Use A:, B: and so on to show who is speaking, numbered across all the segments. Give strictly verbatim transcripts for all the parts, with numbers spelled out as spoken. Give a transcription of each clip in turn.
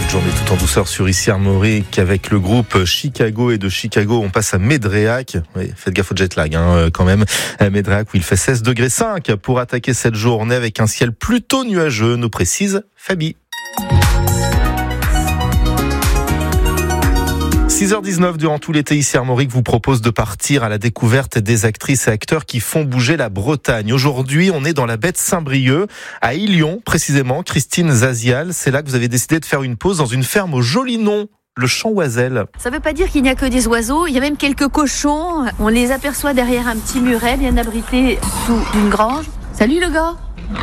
A: Une journée tout en douceur sur Ici Armorique avec le groupe Chicago, et de Chicago on passe à Médréac. Oui, faites gaffe au jet lag hein, quand même. À Médréac où il fait seize degrés cinq pour attaquer cette journée avec un ciel plutôt nuageux, nous précise Fabi. six heures dix-neuf, durant tout l'été, Ici Armorique vous propose de partir à la découverte des actrices et acteurs qui font bouger la Bretagne. Aujourd'hui, on est dans la baie de Saint-Brieuc, à Illion précisément. Christine Zazial, c'est là que vous avez décidé de faire une pause dans une ferme au joli nom, le Champ Oisel.
B: Ça ne veut pas dire qu'il n'y a que des oiseaux, il y a même quelques cochons. On les aperçoit derrière un petit muret bien abrité sous une grange. Salut le gars.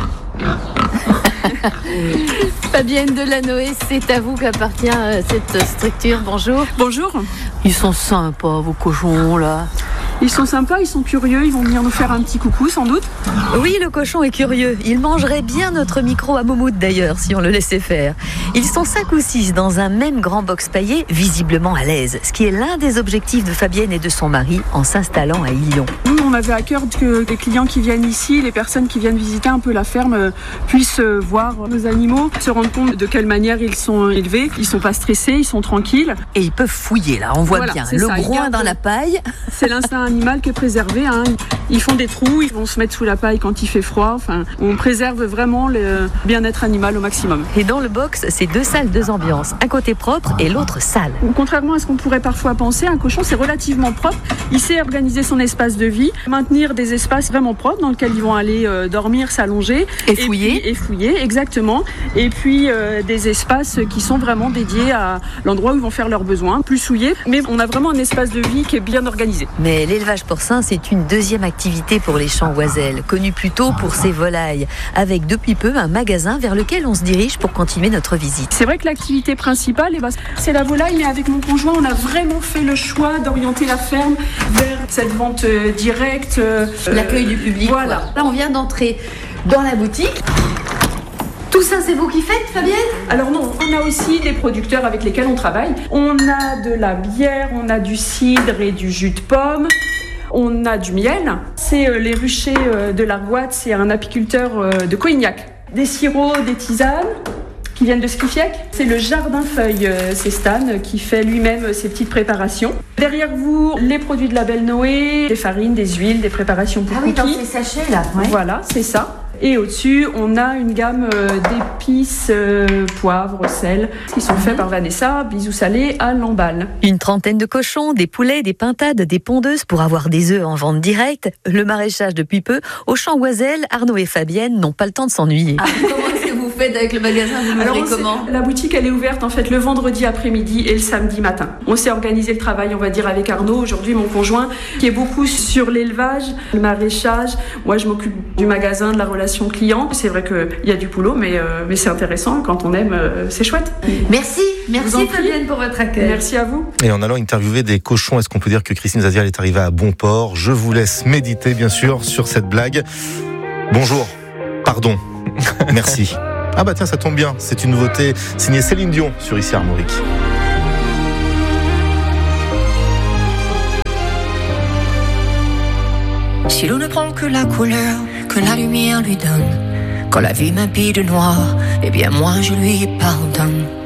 B: Fabienne Delanoë, c'est à vous qu'appartient cette structure. Bonjour.
C: Bonjour.
B: Ils sont sympas, vos cochons, là.
C: Ils sont sympas, ils sont curieux, ils vont venir nous faire un petit coucou, sans doute.
B: Oui, le cochon est curieux. Il mangerait bien notre micro à moumoute, d'ailleurs, si on le laissait faire. Ils sont cinq ou six dans un même grand box paillé, visiblement à l'aise, ce qui est l'un des objectifs de Fabienne et de son mari en s'installant à Illion.
C: Nous, on avait à cœur que les clients qui viennent ici, les personnes qui viennent visiter un peu la ferme, puissent voir nos animaux, se rendre compte de quelle manière ils sont élevés. Ils sont pas stressés, ils sont tranquilles.
B: Et ils peuvent fouiller, là, on voit voilà, bien. Le ça, groin dans la paille.
C: C'est l'instinct animal qui est préservé. Hein. Ils font des trous, ils vont se mettre sous la paille quand il fait froid. Enfin, on préserve vraiment le bien-être animal au maximum.
B: Et dans le box, c'est deux salles, deux ambiances. Un côté propre et l'autre sale.
C: Contrairement à ce qu'on pourrait parfois penser, un cochon, c'est relativement propre. Il sait organiser son espace de vie, maintenir des espaces vraiment propres dans lesquels ils vont aller euh, dormir, s'allonger.
B: Et fouiller.
C: Et, puis, et fouiller, exactement. Et puis, euh, des espaces qui sont vraiment dédiés à l'endroit où ils vont faire leurs besoins. Plus souillés, mais on a vraiment un espace de vie qui est bien organisé.
B: Mais l'élevage porcin, c'est une deuxième activité pour les Champs Oisel, connu plutôt pour ses volailles, avec depuis peu un magasin vers lequel on se dirige pour continuer notre visite.
C: C'est vrai que l'activité principale, eh ben, c'est la volaille, mais avec mon conjoint, on a vraiment fait le choix d'orienter la ferme vers cette vente euh, directe. Euh,
B: L'accueil du public.
C: Voilà.
B: Quoi. Là, on vient d'entrer dans la boutique. Tout ça, c'est vous qui faites, Fabienne ?
C: Alors non, on a aussi des producteurs avec lesquels on travaille. On a de la bière, on a du cidre et du jus de pomme. On a du miel. C'est euh, les ruchers euh, de l'Argoate, c'est un apiculteur euh, de Coignac. Des sirops, des tisanes qui viennent de Skifiec. C'est le Jardin Feuille, euh, c'est Stan qui fait lui-même ses petites préparations. Derrière vous, les produits de la Belle Noé, des farines, des huiles, des préparations pour
B: ah oui,
C: cookies.
B: dans ces sachets là. Ouais.
C: Voilà, c'est ça. Et au-dessus, on a une gamme euh, d'épices, euh, poivre, sel, qui sont faits par Vanessa, bisous salés à l'emballe.
B: Une trentaine de cochons, des poulets, des pintades, des pondeuses pour avoir des œufs en vente directe. Le maraîchage depuis peu. Au Champ Oisel, Arnaud et Fabienne n'ont pas le temps de s'ennuyer. Ah, comment est-ce que vous faites avec le magasin ? Vous l'ouvrez comment ?
C: La boutique, elle est ouverte en fait le vendredi après-midi et le samedi matin. On s'est organisé le travail, on va dire, avec Arnaud, aujourd'hui mon conjoint, qui est beaucoup sur l'élevage, le maraîchage. Moi, je m'occupe du magasin, de la relation client. C'est vrai qu'il y a du boulot, mais, euh, mais c'est intéressant. Quand on aime, euh, c'est chouette.
B: Merci, merci Fabienne pour votre accueil.
C: Merci à vous.
A: Et en allant interviewer des cochons, est-ce qu'on peut dire que Christine Zazial est arrivée à bon port ? Je vous laisse méditer, bien sûr, sur cette blague. Bonjour, pardon, merci. Ah bah tiens, ça tombe bien, c'est une nouveauté signée Céline Dion sur Ici Armorique.
D: Si l'on ne prend que la couleur que la lumière lui donne, quand la vie m'habille de noir, eh bien moi je lui pardonne.